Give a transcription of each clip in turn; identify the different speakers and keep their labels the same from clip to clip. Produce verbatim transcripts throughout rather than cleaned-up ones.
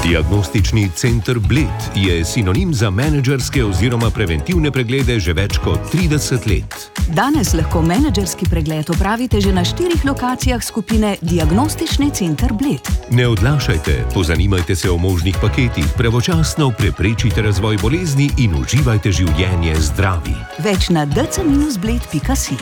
Speaker 1: Diagnostični center Bled je sinonim za menedžerske oziroma preventivne preglede že več kot trideset let.
Speaker 2: Danes lahko menedžerski pregled opravite že na štirih lokacijah skupine Diagnostični center Bled.
Speaker 1: Ne odlašajte, pozanimajte se o možnih paketih, pravočasno preprečite razvoj bolezni in uživajte življenje zdravi.
Speaker 2: Več na d c bled pika si.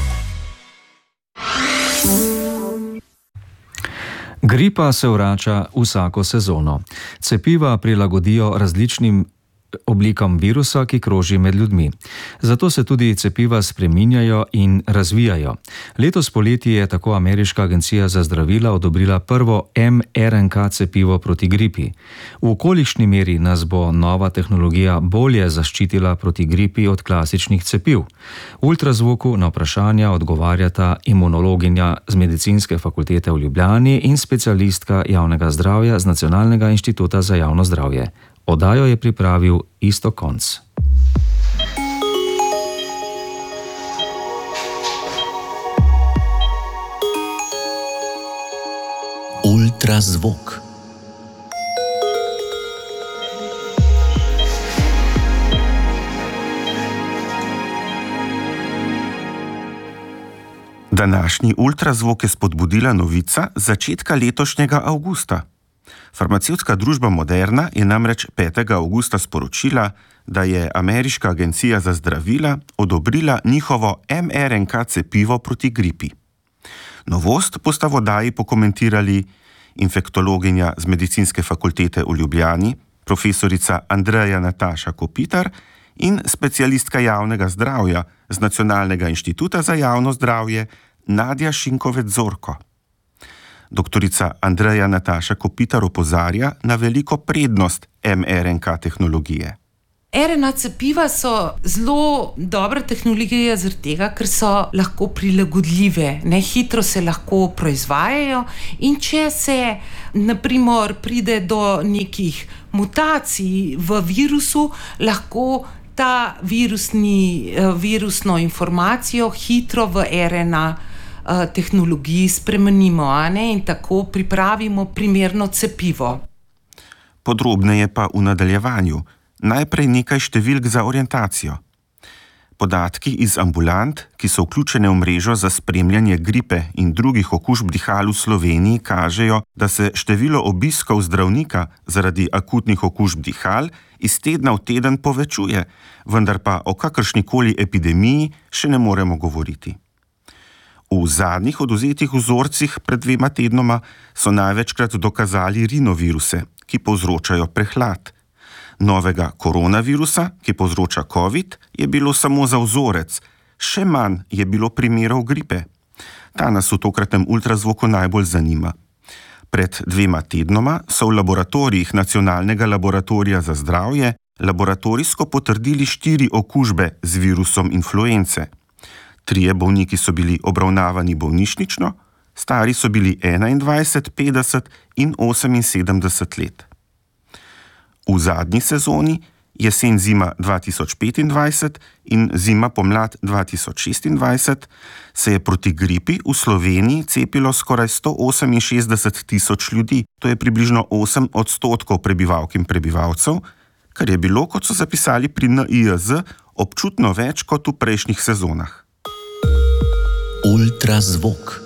Speaker 3: Gripa se vrača vsako sezono. Cepiva prilagodijo različnim oblikam virusa, ki kroži med ljudmi. Zato se tudi cepiva spreminjajo in razvijajo. Letos poleti je tako Ameriška agencija za zdravila odobrila prvo em er en ka cepivo proti gripi. V kolikšni meri nas bo nova tehnologija bolje zaščitila proti gripi od klasičnih cepiv? V ultrazvoku na vprašanja odgovarjata imunologinja z Medicinske fakultete v Ljubljani in specialistka javnega zdravja z Nacionalnega inštituta za javno zdravje. Oddajo je pripravil Iztok Konc.
Speaker 4: Ultrazvok.
Speaker 5: Današnji ultrazvok je spodbudila novica začetka letošnjega avgusta. Farmacevtska družba Moderna je namreč petega avgusta sporočila, da je Ameriška agencija za zdravila odobrila njihovo em er en ka cepivo proti gripi. Novost bosta v oddaji pokomentirali infektologinja z Medicinske fakultete v Ljubljani, profesorica Andreja Nataša Kopitar in specialistka javnega zdravja z Nacionalnega inštituta za javno zdravje Nadja Šinkovec Zorko. Doktorica Andreja Nataša Kopitar opozarja na veliko prednost em er en ka tehnologije.
Speaker 6: er en a cepiva so zelo dobra tehnologija zaradi tega, ker so lahko prilagodljive, ne, hitro se lahko proizvajajo in če se, na primer, pride do nekih mutacij v virusu, lahko ta virusni, virusno informacijo hitro v er en a tehnologiji spremenimo, a ne, in tako pripravimo primerno cepivo.
Speaker 5: Podrobneje pa v nadaljevanju. Najprej nekaj številk za orientacijo. Podatki iz ambulant, ki so vključene v mrežo za spremljanje gripe in drugih okužb dihal v Sloveniji, kažejo, da se število obiskov zdravnika zaradi akutnih okužb dihal iz tedna v teden povečuje, vendar pa o kakršnikoli epidemiji še ne moremo govoriti. V zadnjih odvzetih vzorcih pred dvema tednoma so največkrat dokazali rinoviruse, ki povzročajo prehlad. Novega koronavirusa, ki povzroča COVID, je bilo samo za vzorec, še manj je bilo primerov gripe. Ta nas v tokratnem ultrazvoku najbolj zanima. Pred dvema tednoma so v laboratorijih Nacionalnega laboratorija za zdravje laboratorijsko potrdili štiri okužbe z virusom influence. Trije bolniki so bili obravnavani bolnišnično, stari so bili enaindvajset, petdeset in oseminsedemdeset let. V zadnji sezoni, jesen-zima dva tisoč petindvajset in zima-pomlad dva tisoč šestindvajset, se je proti gripi v Sloveniji cepilo skoraj sto oseminšestdeset tisoč ljudi, to je približno osem odstotkov prebivalk in prebivalcev, kar je bilo, kot so zapisali pri en i jaz, občutno več kot v prejšnjih sezonah.
Speaker 4: Ultrazvok.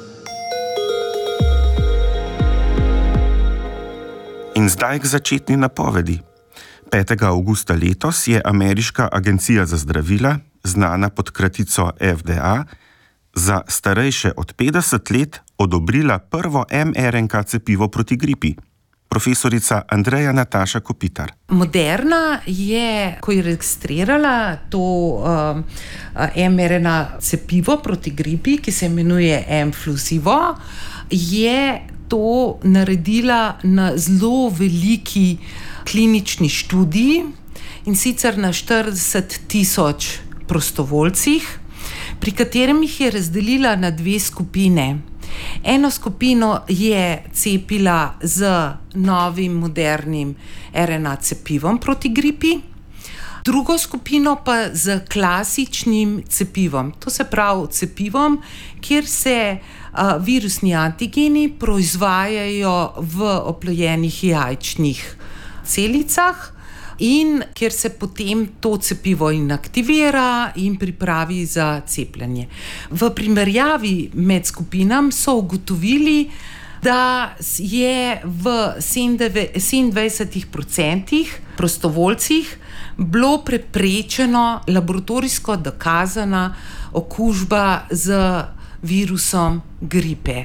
Speaker 5: In zdaj k začetni napovedi. petega avgusta letos je Ameriška agencija za zdravila, znana pod kratico ef de a, za starejše od petdeset let odobrila prvo em er en ka cepivo proti gripi. Profesorica Andreja Nataša Kopitar.
Speaker 6: Moderna je, ko je registrirala to um, em er en a cepivo proti gripi, ki se imenuje Mflusivo, je to naredila na zelo veliki klinični študiji, in sicer na štirideset tisoč prostovoljcih, pri katerem jih je razdelila na dve skupine. Eno skupino je cepila z novim modernim er en a cepivom proti gripi, drugo skupino pa z klasičnim cepivom. To se pravi cepivom, kjer se uh, virusni antigeni proizvajajo v oplojenih jajčnih celicah in kjer se potem to cepivo inaktivira in pripravi za cepljenje. V primerjavi med skupinami so ugotovili, da je v sedemindvajsetih procentih prostovoljcih bilo preprečeno laboratorijsko dokazana okužba z virusom gripe.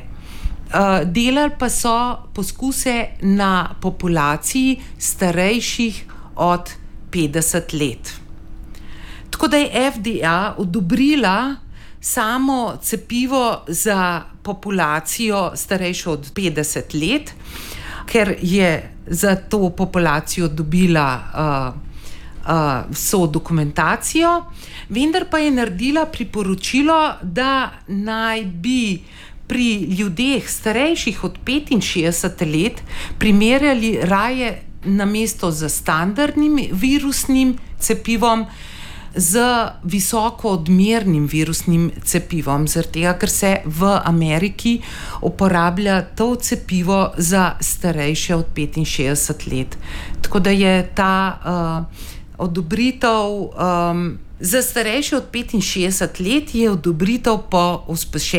Speaker 6: Delali pa so poskuse na populaciji starejših od petdeset let. Tako da je F D A odobrila samo cepivo za populacijo starejšo od petdeset let, ker je za to populacijo dobila uh, uh, vso dokumentacijo, vendar pa je naredila priporočilo, da naj bi pri ljudeh starejših od petinšestdeset let primerjali raje namesto z standardnim virusnim cepivom z visoko odmernim virusnim cepivom, zaradi tega, ker se v Ameriki uporablja to cepivo za starejše od petinšestdeset let. Tako da je ta uh, odobritev um, za starejše od petinšestdeset let je odobritev po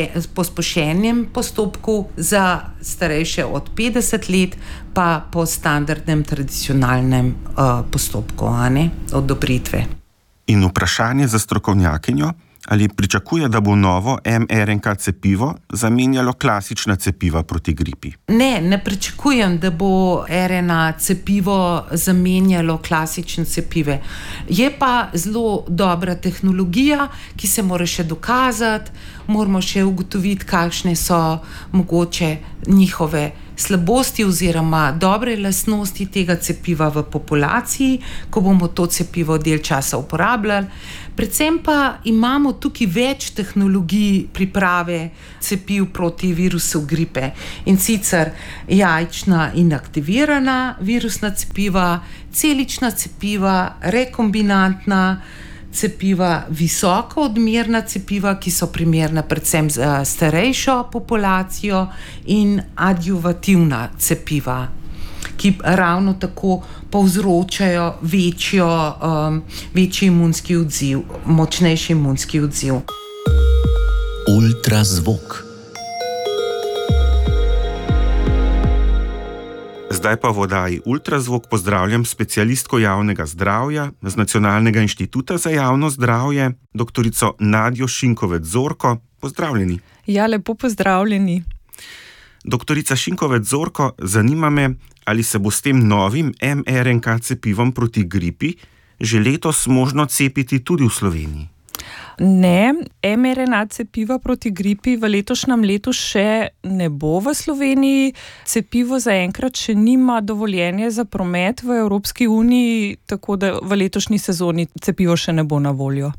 Speaker 6: pospešenem postopku, za starejše od petdeset let pa po standardnem tradicionalnem uh, postopku, a ne, odobritve.
Speaker 5: In vprašanje za strokovnjakinjo, ali pričakuje, da bo novo mRNK cepivo zamenjalo klasična cepiva proti gripi?
Speaker 6: Ne, ne pričakujem, da bo R N A cepivo zamenjalo klasične cepive. Je pa zelo dobra tehnologija, ki se mora še dokazati, moramo še ugotoviti, kakšne so mogoče njihove slabosti oziroma dobre lastnosti tega cepiva v populaciji, ko bomo to cepivo del časa uporabljali. Predvsem pa imamo tukaj več tehnologij priprave cepiv proti virusu gripe, in sicer jajčna inaktivirana virusna cepiva, celična cepiva, rekombinantna cepiva, visoko odmerna cepiva, ki so primerna predvsem za starejšo populacijo, in adjuvativna cepiva, ki ravno tako povzročajo večjo, um, večji imunski odziv, močnejši imunski odziv.
Speaker 4: Ultrazvok.
Speaker 5: Zdaj pa v oddaji Ultrazvok pozdravljam specialistko javnega zdravja z Nacionalnega inštituta za javno zdravje, doktorico Nadjo Šinkovec Zorko. Pozdravljeni.
Speaker 7: Ja, lepo pozdravljeni.
Speaker 5: Doktorica Šinkovec Zorko, zanima me, ali se bo s tem novim mRNK cepivom proti gripi že letos možno cepiti tudi v Sloveniji?
Speaker 7: Ne, mRNA cepiva proti gripi v letošnjem letu še ne bo v Sloveniji. Cepivo zaenkrat še nima dovoljenja za promet v Evropski uniji, tako da v letošnji sezoni cepivo še ne bo na voljo.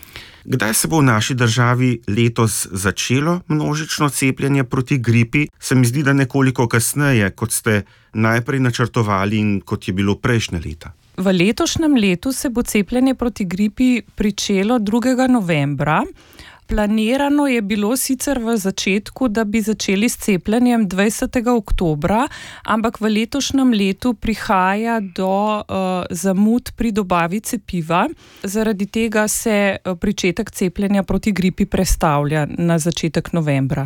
Speaker 5: Kdaj se bo v naši državi letos začelo množično cepljenje proti gripi? Se mi zdi, da nekoliko kasneje, kot ste najprej načrtovali in kot je bilo prejšnje leta.
Speaker 7: V letošnjem letu se bo cepljenje proti gripi pričelo drugega novembra. Planirano je bilo sicer v začetku, da bi začeli s cepljenjem dvajsetega oktobra, ampak v letošnjem letu prihaja do uh, zamud pri dobavi cepiva. Zaradi tega se pričetek cepljenja proti gripi prestavlja na začetek novembra.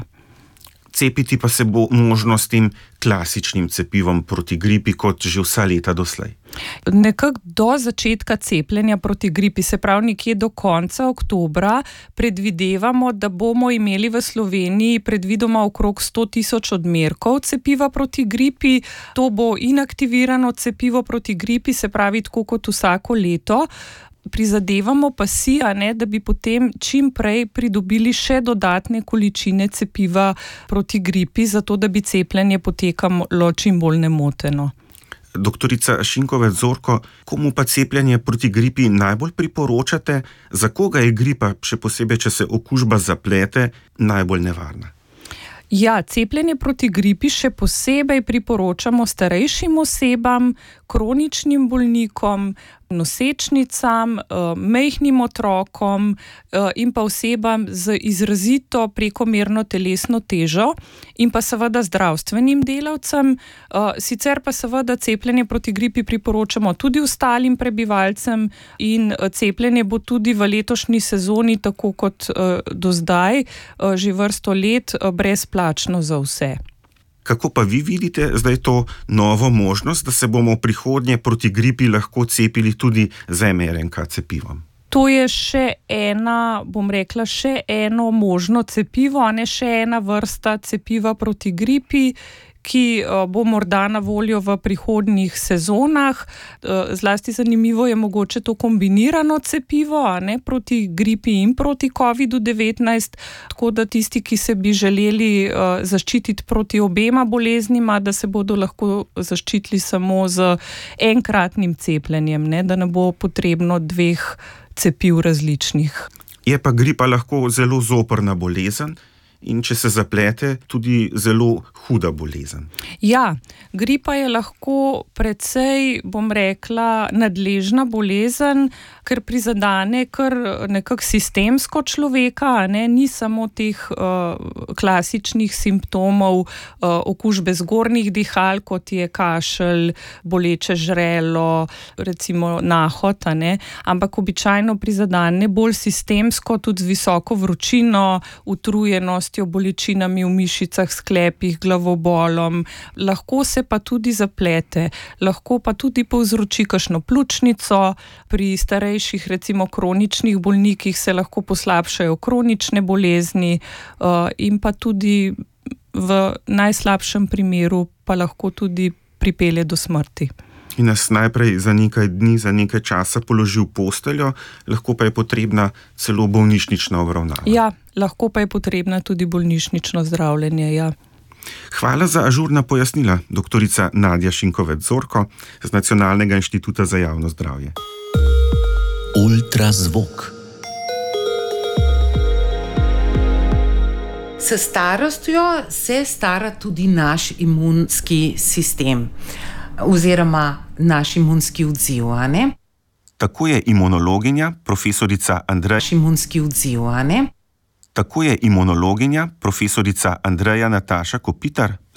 Speaker 5: Cepiti pa se bo možno s tem klasičnim cepivom proti gripi, kot že vsa leta doslej.
Speaker 7: Nekako do začetka cepljenja proti gripi, se pravi nekje do konca oktobra, predvidevamo, da bomo imeli v Sloveniji predvidoma okrog sto tisoč odmerkov cepiva proti gripi. To bo inaktivirano cepivo proti gripi, se pravi tako kot vsako leto. Prizadevamo pa si, a ne, da bi potem čim prej pridobili še dodatne količine cepiva proti gripi, zato da bi cepljenje potekalo čim bolj nemoteno.
Speaker 5: Doktorica Šinkovec Zorko, komu pa cepljenje proti gripi najbolj priporočate? Za koga je gripa, še posebej, če se okužba zaplete, najbolj nevarna?
Speaker 7: Ja, cepljenje proti gripi še posebej priporočamo starejšim osebam, kroničnim bolnikom, nosečnicam, majhnim otrokom in pa osebam z izrazito prekomerno telesno težo in pa seveda zdravstvenim delavcem. Sicer pa seveda cepljenje proti gripi priporočamo tudi ostalim prebivalcem in cepljenje bo tudi v letošnji sezoni, tako kot do zdaj, že vrsto let brezplačno za vse.
Speaker 5: Kako pa vi vidite zdaj to novo možnost, da se bomo v prihodnje proti gripi lahko cepili tudi z em er en ka cepivom?
Speaker 7: To je še ena, bom rekla, še eno možno cepivo, a ne še ena vrsta cepiva proti gripi, ki bo morda na voljo v prihodnjih sezonah. Zlasti zanimivo je mogoče to kombinirano cepivo, a ne, proti gripi in proti kovidu devetnajst, tako da tisti, ki se bi želeli zaščititi proti obema boleznima, da se bodo lahko zaščitili samo z enkratnim cepljenjem, ne, da ne bo potrebno dveh cepiv različnih.
Speaker 5: Je pa gripa lahko zelo zoprna bolezen in če se zaplete, tudi zelo huda bolezen.
Speaker 7: Ja, gripa je lahko precej, bom rekla, nadležna bolezen, ker prizadene kar nekako sistemsko človeka, ne, ni samo teh uh, klasičnih simptomov uh, okužbe zgornjih dihal, kot je kašelj, boleče žrelo, recimo nahod, ne, ampak običajno prizadene bolj sistemsko, tudi z visoko vročino, utrujenostjo, bolečinami v mišicah, sklepih, glavobolom. Lahko se pa tudi zaplete, lahko pa tudi povzroči kakšno pljučnico, pri starejših, recimo kroničnih bolnikih se lahko poslabšajo kronične bolezni uh, in pa tudi v najslabšem primeru pa lahko tudi pripelje do smrti.
Speaker 5: In nas najprej za nekaj dni, za nekaj časa položi v posteljo, lahko pa je potrebna celo bolnišnična obravnava.
Speaker 7: Ja, lahko pa je potrebna tudi bolnišnično zdravljenje, ja.
Speaker 5: Hvala za ažurna pojasnila, doktorica Nadja Šinkovec-Zorko z Nacionalnega inštituta za javno zdravje.
Speaker 4: Ultrazvok.
Speaker 6: S starostjo se stara tudi naš imunski sistem oziroma naš imunski odziv, a ne?
Speaker 5: Tako je imunologinja, profesorica Andreja
Speaker 6: Naš imunski odziv, a ne?
Speaker 5: Tako je imunologinja, profesorica Andreja Nataša Kopitar